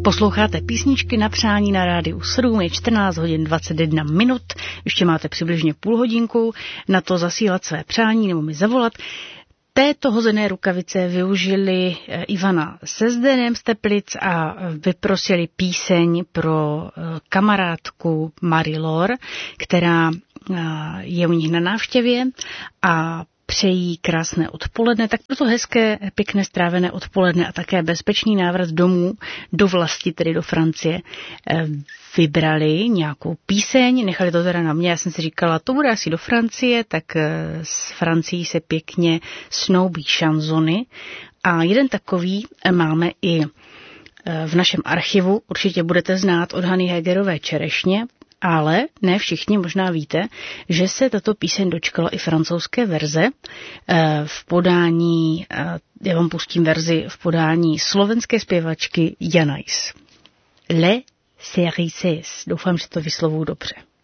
Posloucháte písničky na přání na rádiu 7, je 14 hodin 21 minut, ještě máte přibližně půl hodinku na to zasílat své přání nebo mi zavolat. Této hozené rukavice využili Ivana se Zdenem z Teplic a vyprosili píseň pro kamarádku Marilor, která je u nich na návštěvě a přejí krásné odpoledne, tak proto hezké, pěkné strávené odpoledne a také bezpečný návrat domů, do vlasti, tedy do Francie, vybrali nějakou píseň, nechali to teda na mě, já jsem si říkala, to bude asi do Francie, tak s Francií se pěkně snoubí šanzony a jeden takový máme i v našem archivu, určitě budete znát od Hany Hegerové Čerešně, ale ne všichni možná víte, že se tato píseň dočkala i francouzské verze v podání, já vám pustím verzi v podání slovenské zpěvačky Janajs. Le Cerises. Doufám, že to vyslovuju dobře.